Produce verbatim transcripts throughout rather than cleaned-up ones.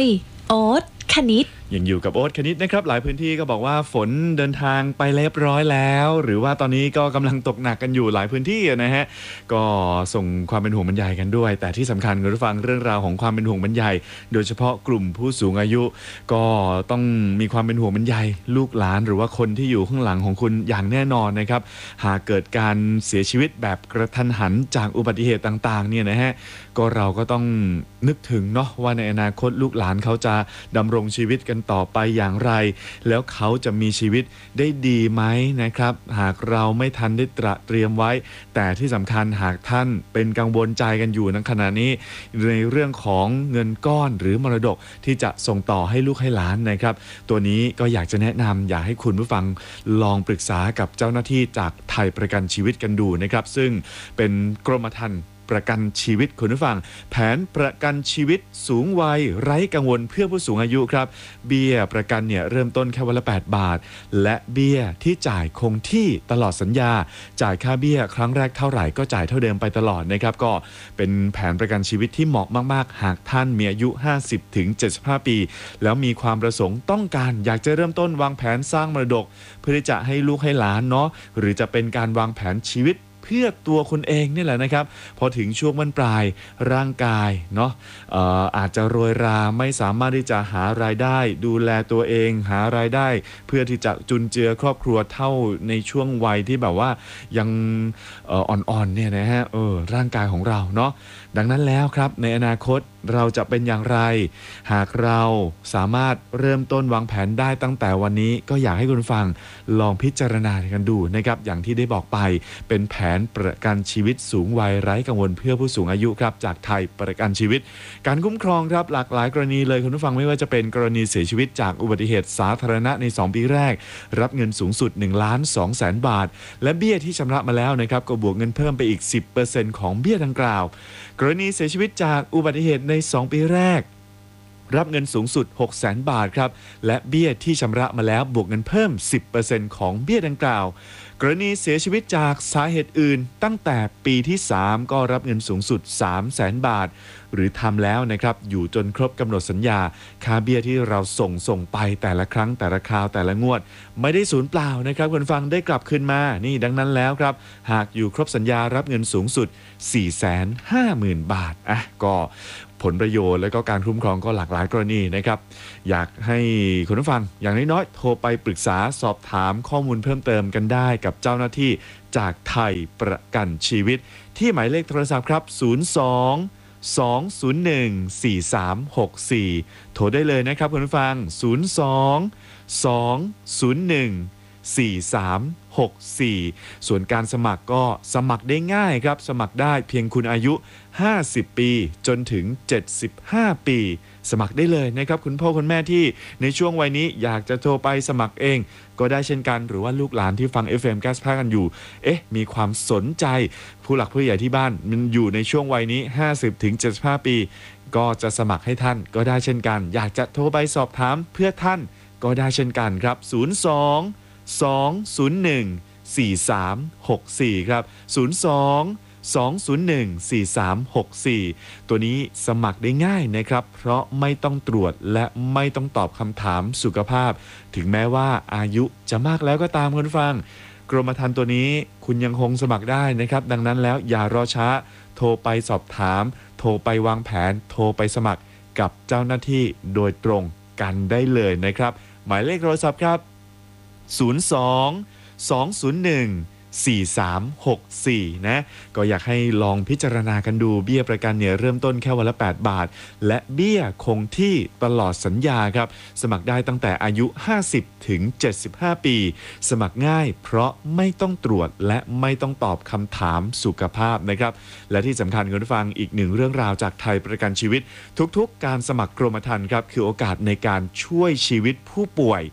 โอ๊ตคณิตยังอยู่กับโอ๊ตคณิตนะครับหลายพื้นที่ก็บอกว่าฝนเดินทางไปเรียบร้อยแล้วหรือว่าตอนนี้ก็กำลังตกหนักกันอยู่หลายพื้นที่นะฮะก็ส่งความเป็นห่วงบรรยายกันด้วยแต่ที่สำคัญคุณผู้ฟังเรื่องราวของความเป็นห่วงบรรยายโดยเฉพาะกลุ่มผู้สูงอายุก็ต้องมีความเป็นห่วงบรรยายลูกหลานหรือว่าคนที่อยู่ข้างหลังของคุณอย่างแน่นอนนะครับหากเกิดการเสียชีวิตแบบกระทันหันจากอุบัติเหตุต่างๆเนี่ยนะฮะก็เราก็ต้องนึกถึงเนาะว่าในอนาคตลูกหลานเขาจะดำรงชีวิตกันต่อไปอย่างไรแล้วเขาจะมีชีวิตได้ดีไหมนะครับหากเราไม่ทันได้ตระเตรียมไว้แต่ที่สำคัญหากท่านเป็นกังวลใจกันอยู่ในขณะนี้ในเรื่องของเงินก้อนหรือมรดกที่จะส่งต่อให้ลูกให้หลานนะครับตัวนี้ก็อยากจะแนะนำอยากให้คุณผู้ฟังลองปรึกษากับเจ้าหน้าที่จากไทยประกันชีวิตกันดูนะครับซึ่งเป็นกรมธรรม์ประกันชีวิตคุณผู้ฟังแผนประกันชีวิตสูงวัยไร้กังวลเพื่อผู้สูงอายุครับเบี้ยประกันเนี่ยเริ่มต้นแค่วันละแปดบาทและเบี้ยที่จ่ายคงที่ตลอดสัญญาจ่ายค่าเบี้ยครั้งแรกเท่าไหร่ก็จ่ายเท่าเดิมไปตลอดนะครับก็เป็นแผนประกันชีวิตที่เหมาะมากๆหากท่านมีอายุ ห้าสิบถึงเจ็ดสิบห้า ปีแล้วมีความประสงค์ต้องการอยากจะเริ่มต้นวางแผนสร้างมรดกเพื่อที่จะให้ลูกให้หลานเนาะหรือจะเป็นการวางแผนชีวิตเพื่อตัวคุณเองนี่แหละนะครับพอถึงช่วงบั้นปลายร่างกายเนาะ เอ่อ อาจจะโรยราไม่สามารถที่จะหารายได้ดูแลตัวเองหารายได้เพื่อที่จะจุนเจือครอบครัวเท่าในช่วงวัยที่แบบว่ายังเอ่ออ่อนๆเนี่ยนะฮะเออร่างกายของเราเนาะดังนั้นแล้วครับในอนาคตเราจะเป็นอย่างไรหากเราสามารถเริ่มต้นวางแผนได้ตั้งแต่วันนี้ก็อยากให้คุณฟังลองพิจารณากันดูนะครับอย่างที่ได้บอกไปเป็นแผนประกันชีวิตสูงวัยไร้กังวลเพื่อผู้สูงอายุครับจากไทยประกันชีวิตการคุ้มครองครับหลากหลายกรณีเลยคุณผู้ฟังไม่ว่าจะเป็นกรณีเสียชีวิตจากอุบัติเหตุสาธารณะในสองปีแรกรับเงินสูงสุดหนึ่งล้านสองแสนบาทและเบี้ยที่ชำระมาแล้วนะครับก็บวกเงินเพิ่มไปอีก สิบเปอร์เซ็นต์ ของเบี้ยดังกล่าวกรณีเสียชีวิตจากอุบัติเหตุในสองปีแรกรับเงินสูงสุด หกแสนบาทครับและเบี้ยที่ชำระมาแล้วบวกเงินเพิ่ม สิบเปอร์เซ็นต์ ของเบี้ยดังกล่าวกรณีเสียชีวิตจากสาเหตุอื่นตั้งแต่ปีที่สามก็รับเงินสูงสุด สามแสนบาทหรือทำแล้วนะครับอยู่จนครบกำหนดสัญญาค่าเบี้ยที่เราส่งส่งไปแต่ละครั้งแต่ละคราวแต่ละงวดไม่ได้สูญเปล่านะครับคุณฟังได้กลับคืนมานี่ดังนั้นแล้วครับหากอยู่ครบสัญญารับเงินสูงสุด สี่แสนห้าหมื่น บาทอ่ะก็ผลประโยชน์และก็การคุ้มครองก็หลากหลายกรณีนะครับอยากให้คุณผู้ฟังอย่างน้อยๆโทรไปปรึกษาสอบถามข้อมูลเพิ่มเติมกันได้กับเจ้าหน้าที่จากไทยประกันชีวิตที่หมายเลขโทรศัพท์ครับศูนย์ สอง สอง ศูนย์ หนึ่ง สี่ สาม หก สี่ โทรได้เลยนะครับคุณผู้ฟังศูนย์ สอง สอง ศูนย์ หนึ่ง สี่ สาม หก สี่ ส่วนการสมัครก็สมัครได้ง่ายครับสมัครได้เพียงคุณอายุห้าสิบปีจนถึงเจ็ดสิบห้าปีสมัครได้เลยนะครับคุณพ่อคุณแม่ที่ในช่วงวัยนี้อยากจะโทรไปสมัครเองก็ได้เช่นกันหรือว่าลูกหลานที่ฟัง เอฟ เอ็ม เก้าสิบห้ากันอยู่เอ๊ะมีความสนใจผู้หลักผู้ใหญ่ที่บ้านมันอยู่ในช่วงวัยนี้ ห้าสิบถึงเจ็ดสิบห้า ปีก็จะสมัครให้ท่านก็ได้เช่นกันอยากจะโทรไปสอบถามเพื่อท่านก็ได้เช่นกันครับศูนย์ สอง สอง ศูนย์ หนึ่ง สี่ สาม หก สี่ครับศูนย์ สอง สอง ศูนย์ หนึ่ง สี่ สาม หก สี่ตัวนี้สมัครได้ง่ายนะครับเพราะไม่ต้องตรวจและไม่ต้องตอบคำถามสุขภาพถึงแม้ว่าอายุจะมากแล้วก็ตามคุณฟังกรมธรรม์ตัวนี้คุณยังคงสมัครได้นะครับดังนั้นแล้วอย่ารอช้าโทรไปสอบถามโทรไปวางแผนโทรไปสมัครกับเจ้าหน้าที่โดยตรงกันได้เลยนะครับหมายเลขโทรศัพท์ครับศูนย์ สอง สอง ศูนย์ หนึ่ง สี่ สาม หก สี่นะก็อยากให้ลองพิจารณากันดูเบี้ยประกันเนี่ยเริ่มต้นแค่วันละแปดบาทและเบี้ยคงที่ตลอดสัญญาครับสมัครได้ตั้งแต่อายุห้าสิบถึงเจ็ดสิบห้าปีสมัครง่ายเพราะไม่ต้องตรวจและไม่ต้องตอบคำถามสุขภาพนะครับและที่สำคัญคุณผู้ฟังอีกหนึ่งเรื่องราวจากไทยประกันชีวิตทุกๆการสมัครกรมธรรม์ครับคือโอกาสในการช่วยชีวิตผู้ป่วย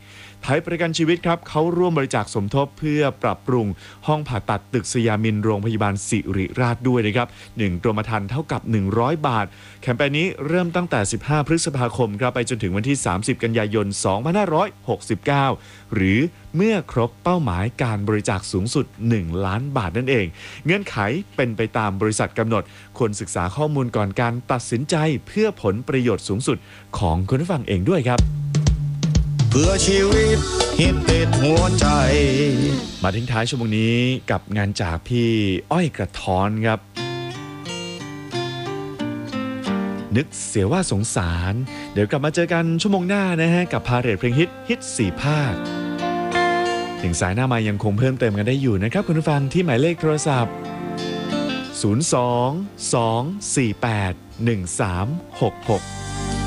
ไทยประกันชีวิตครับเขาร่วมบริจาคสมทบเพื่อปรับปรุงห้องผ่าตัดตึกสยามินโรงพยาบาลศิริราชด้วยนะครับหนึ่งกรมธรรม์เท่ากับหนึ่งร้อยบาทแคมเปญนี้เริ่มตั้งแต่สิบห้าพฤษภาคมครับไปจนถึงวันที่สามสิบกันยายนสองพันห้าร้อยหกสิบเก้าหรือเมื่อครบเป้าหมายการบริจาคสูงสุดหนึ่งล้านบาทนั่นเองเงื่อนไขเป็นไปตามบริษัทกำหนดควรศึกษาข้อมูลก่อนการตัดสินใจเพื่อผลประโยชน์สูงสุดของคุณผู้ฟังเองด้วยครับเพื่อชีวิตฮิตติดหัวใจมาทิ้งท้ายชั่วโมงนี้กับงานจากพี่อ้อยกระท้อนครับนึกเสียว่าสงสารเดี๋ยวกลับมาเจอกันชั่วโมงหน้านะฮะกับพาเรทเพลงฮิตฮิตสี่ภาคถึงสายหน้ามายังคงเพิ่มเติมกันได้อยู่นะครับคุณผู้ฟังที่หมายเลขโทรศัพท์ศูนย์ สอง สอง สี่ แปด หนึ่ง สาม หก หก